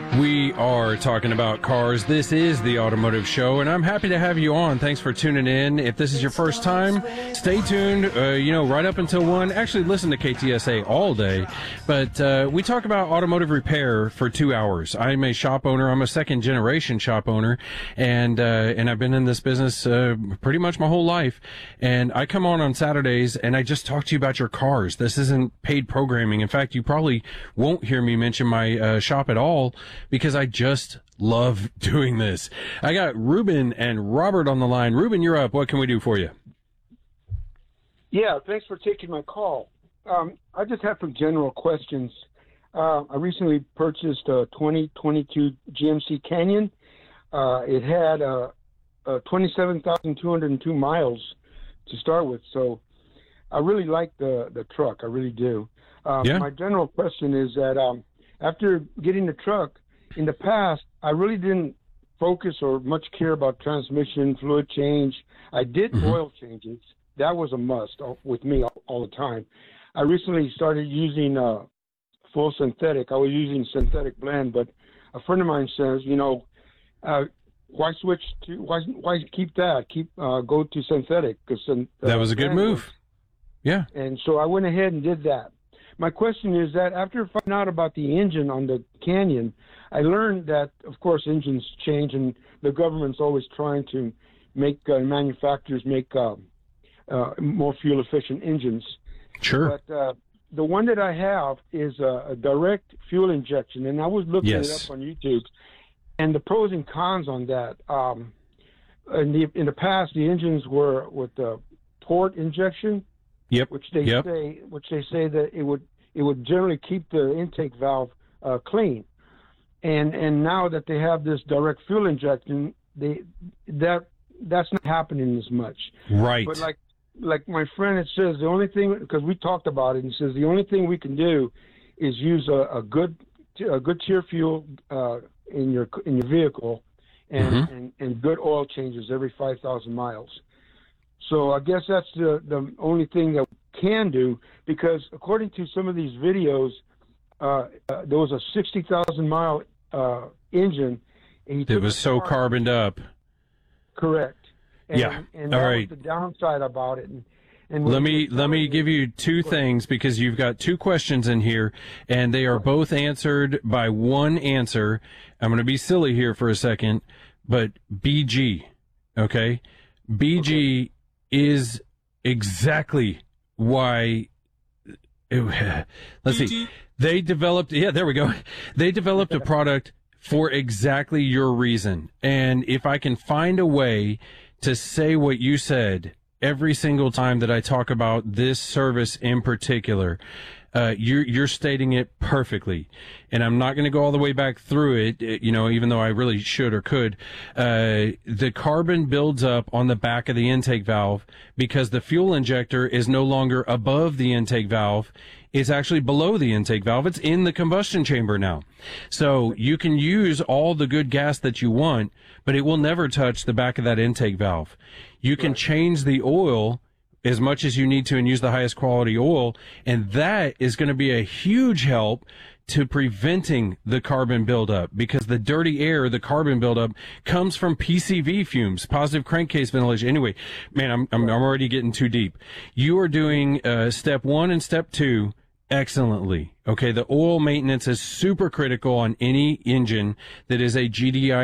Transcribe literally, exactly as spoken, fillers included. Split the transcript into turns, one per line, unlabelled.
We are talking about cars. This is the Automotive Show, and I'm happy to have you on. Thanks for tuning in. If this is your first time, stay tuned, uh, you know, right up until one. Actually, listen to K T S A all day. But uh, we talk about automotive repair for two hours. I'm a shop owner. I'm a second-generation shop owner, and uh, and I've been in this business uh, pretty much my whole life. And I come on on Saturdays, and I just talk to you about your cars. This isn't paid programming. In fact, you probably won't hear me mention my uh, shop at all, because I just love doing this. I got Ruben and Robert on the line. Ruben, you're up. What can we do for you?
Yeah, thanks for taking my call. Um, I just have some general questions. Uh, I recently purchased a twenty twenty-two G M C Canyon. Uh, it had uh, uh, twenty-seven thousand two hundred two miles to start with, so I really like the, the truck. I really do. Um,
yeah.
My general question is that um, after getting the truck, in the past, I really didn't focus or much care about transmission, fluid change. I did mm-hmm. oil changes. That was a must with me all, all the time. I recently started using uh, full synthetic. I was using synthetic blend, but a friend of mine says, you know, uh, why switch to, why why keep that? Keep uh, go to synthetic. Cause, uh,
that was a good move.
Was,
yeah.
And so I went ahead and did that. My question is that after finding out about the engine on the Canyon, I learned that, of course, engines change, and the government's always trying to make uh, manufacturers make uh, uh, more fuel-efficient engines.
Sure.
But uh, the one that I have is a, a direct fuel injection, and I was looking
yes.
it up on YouTube, and the pros and cons on that. Um, in the in the past, the engines were with the port injection.
Yep.
Which they
yep.
say, which they say that it would it would generally keep the intake valve uh, clean, and and now that they have this direct fuel injection, they that that's not happening as much.
Right.
But like like my friend, it says the only thing, because we talked about it, and says the only thing we can do is use a, a good a good tier fuel uh, in your in your vehicle, and, mm-hmm. and and good oil changes every five thousand miles. So I guess that's the, the only thing that we can do, because according to some of these videos, uh, uh, there was a sixty thousand mile uh, engine. And
it was so carboned up.
Correct. And,
yeah.
And
All
that
right.
was the downside about it. And, and
let me let me give you two things, because you've got two questions in here, and they are both answered by one answer. I'm going to be silly here for a second, but B G, okay? B G. Okay. Is exactly why it, let's see, they developed yeah there we go they developed a product for exactly your reason. And if I can find a way to say what you said every single time that I talk about this service in particular, uh you're you're stating it perfectly. And I'm not going to go all the way back through it, you know, even though I really should or could. Uh, the carbon builds up on the back of the intake valve because the fuel injector is no longer above the intake valve. It's actually below the intake valve. It's in the combustion chamber now. So you can use all the good gas that you want, but it will never touch the back of that intake valve. You can change the oil as much as you need to and use the highest quality oil, and that is going to be a huge help to preventing the carbon buildup, because the dirty air, the carbon buildup, comes from P C V fumes, positive crankcase ventilation. Anyway, man, I'm I'm, I'm already getting too deep. You are doing uh, step one and step two excellently. Okay, the oil maintenance is super critical on any engine that is a G D I